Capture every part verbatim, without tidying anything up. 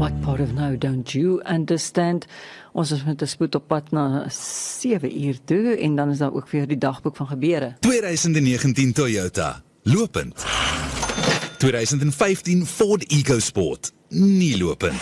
What part of now don't you understand? Ons is met 'n spoed op pad na sewe uur toe en dan is daar ook weer die dagboek van gebeure. twintig negentien Toyota, lopend. twintig vyftien Ford EcoSport, nie lopend.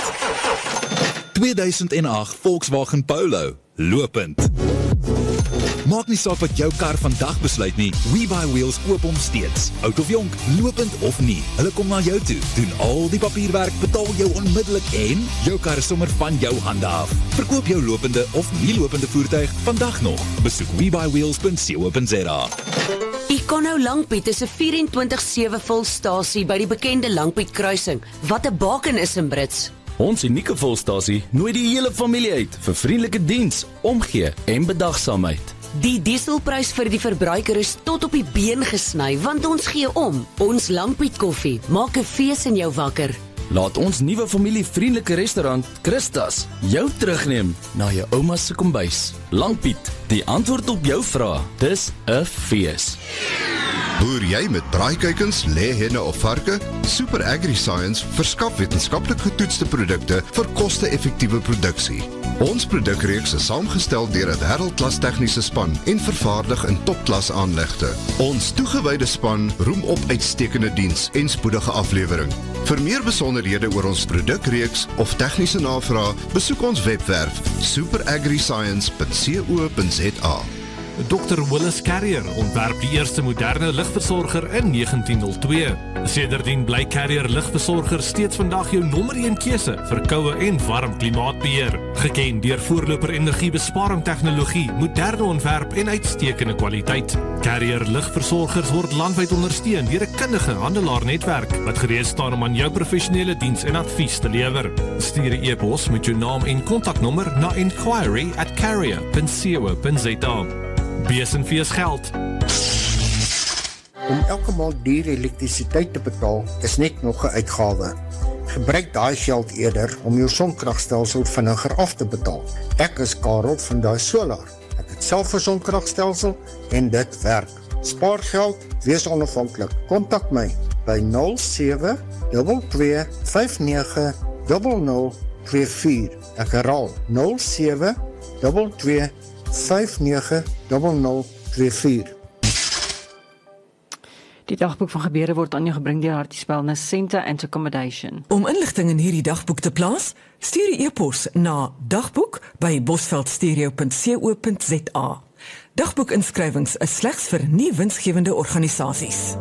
tweeduisend agt Volkswagen Polo, lopend. Maak nie saak wat jou kar vandag besluit nie, WeBuyWheels koop hom steeds. Oud of jonk, lopend of nie, hulle kom na jou toe, doen al die papierwerk, betaal jou onmiddellik en jou kar is sommer van jou hande af. Verkoop jou lopende of nie lopende voertuig vandag nog. Besoek we buy wheels punt co punt za. Econo Langpiet is 'n vierentwintig sewe volstasie by die bekende Langpiet kruising, wat 'n baken is in Brits. Ons unieke volstasie nooi die hele familie uit vir vriendelike diens, omgee en bedagsaamheid. Die dieselprys vir die verbruiker is tot op die been gesny, want ons gee om. Ons Langpiet koffie maak 'n fees in jou wakker. Laat ons nuwe familievriendelike restaurant, Christas, jou terugneem na jou ouma se kombuis. Langpiet, die antwoord op jou vraag. Dis 'n fees. Boer jy met braaikuikens, lêhenne of varke? Super AgriScience verskaf wetenskaplik getoetste produkte vir koste-effektiewe produksie. Ons produkreeks is saamgestel deur 'n wêreldklas tegniese span en vervaardig in topklas aanlegte. Ons toegewyde span roem op uitstekende diens en spoedige aflewering. Vir meer besonderhede oor ons produkreeks of tegniese navraag, besoek ons webwerf super agri science punt co punt za. dokter Willis Carrier ontwerp die eerste moderne ligversorger in negentien oh twee. Sedertdien bly Carrier ligversorger steeds vandag jou nommer een keuse vir koue en warm klimaatbeheer. Geken deur voorloper energiebesparing tegnologie, moderne ontwerp en uitstekende kwaliteit. Carrier ligversorgers word landwyd ondersteun deur 'n kundige handelaarnetwerk wat gereed staan om aan jou professionele diens en advies te lewer. Stuur 'n e-pos met jou naam en kontaknommer na inquiry at carrier punt co punt za. Bees en vees geld. Om elke maand duur elektrisiteit te betaal is net nog 'n uitgawe. Gebruik daai geld eerder om jou sonkragstelsel vinniger af te betaal. Ek is Karel van Daai Solar. Ek het self 'n sonkragstelsel en dit werk. Spaar geld, wees onafhanklik. Kontak my by nul sewe twee twee vyf nege nul nul twee vier. Ek herhaal nul sewe twee twee vyf nege nul nul twee vier. Die dagboek van gebeure word aan jou gebring deur Hartiespel Center and Accommodation. Om inligting in hierdie dagboek te plaas, stuur 'n e-pos na dagboek by bosveldstereo punt co punt za. Dagboekinskrywings is slegs vir nie winsgewende organisasies.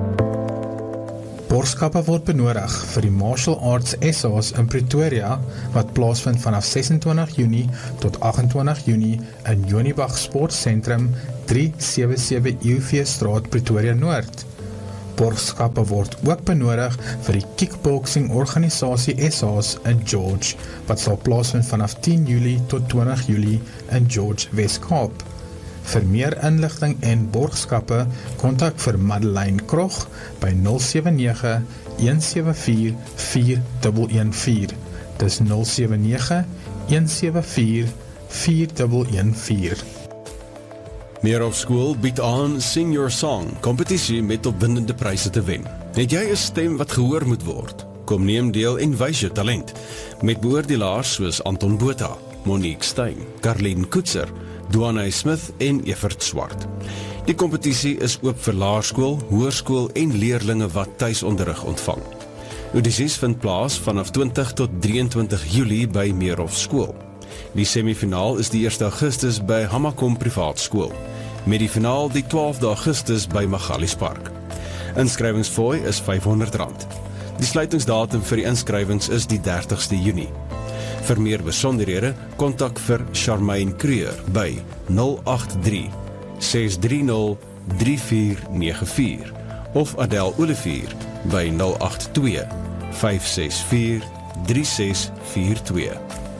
Borgskappe word benodig vir die Martial Arts S A's in Pretoria wat plaasvind vanaf sesentwintig Junie tot achtentwintig Junie in Jonibag Sportsentrum drie sewe sewe U V Straat Pretoria Noord. Borgskappe word ook benodig vir die Kickboxing Organisasie S A's in George wat sal plaasvind vanaf tien Julie tot twintig Julie in George, Wes-Kaap. Vir meer inligting en borgskappe, kontak vir Madeleine Krog by nul sewe nege een sewe vier vier een een vier. Dis nul sewe nege een sewe vier vier een een vier. Meerhof Skool bied aan Sing Your Song, kompetisie met opwindende pryse te wen. Het jy 'n stem wat gehoor moet word? Kom neem deel en wys jou talent. Met beoordelaars soos Anton Botha, Monique Stein, Carlien Koetser, Duane Smith en Evert Swart. Die kompetisie is oop vir laerskool, hoërskool en leerlinge wat tuisonderrig ontvang. Audisies vind plaas vanaf twintig tot drieëntwintig Julie by Meerhof Skool. Die semifinaal is die eerste Augustus by Hamakom Privaat Skool, met die finaal die twaalfde Augustus by Magalies Park. Inskrywingsfooi is vyfhonderd rand. Die sluitingsdatum vir die inskrywings is die dertigste Junie. Vir meer besonderhede, kontak vir Charmaine Kreur by nul agt drie ses drie nul drie vier nege vier of Adele Olivier by nul agt twee vyf ses vier drie ses vier twee.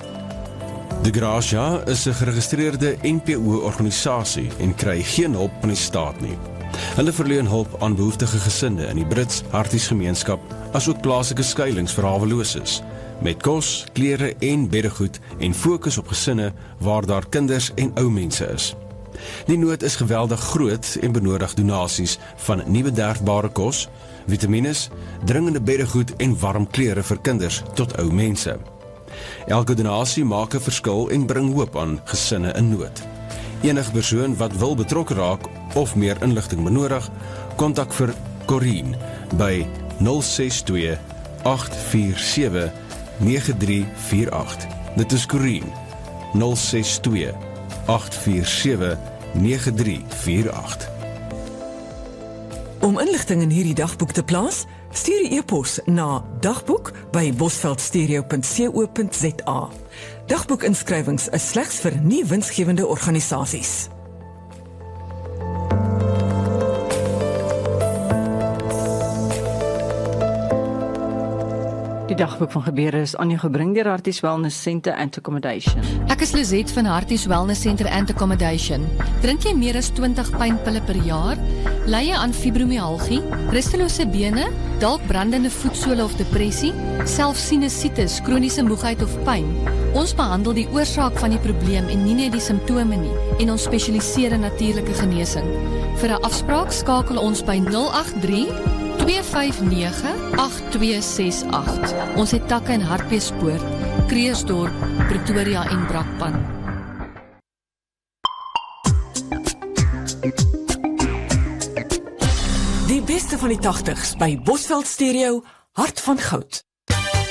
De Gracia is 'n geregistreerde N P O-organisasie en kry geen hulp van die staat nie. Hulle verleen hulp aan behoeftige gesinne in die Brits Harties gemeenskap, asook plaaslike skuilings vir haweloses, met kos, klere en beddegoed en fokus op gesinne waar daar kinders en ou mense is. Die nood is geweldig groot en benodig donasies van nie bederfbare kos, vitamines, dringende beddegoed en warm klere vir kinders tot ou mense. Elke donasie maak 'n verskil en bring hoop aan gesinne in nood. Enige persoon wat wil betrokke raak of meer inligting benodig, kontak vir Corine by nul ses twee agt vier sewe nege drie vier agt. Dit is Corine nul ses twee agt vier sewe nege drie vier agt. Om inligting in hierdie dagboek te plaas, stuur 'n e-pos na dagboek by bosveldstereo punt co punt za. Dagboekinskrywings is slegs vir nie winsgewende organisasies. Die dagboek van gebeure is aan jou gebring deur Harties Wellness Centre and Accommodation. Ek is Lizet van Harties Wellness Centre and Accommodation. Drink jy meer as twintig pynpille per jaar? Ly jy aan fibromyalgie, rustelose bene, dalk brandende voetsole of depressie, selfs sinusitis, kroniese moegheid of pyn? Ons behandel die oorsaak van die probleem en nie net die simptome nie, en ons spesialiseer in natuurlike genesing. Vir 'n afspraak skakel ons by nul agt drie twee vyf nege agt twee ses agt. Ons het takke in Hartbeespoort, Kreersdorp, Pretoria en Brakpan. Die beste van die tagtigs by Bosveld Stereo, Hart van Goud.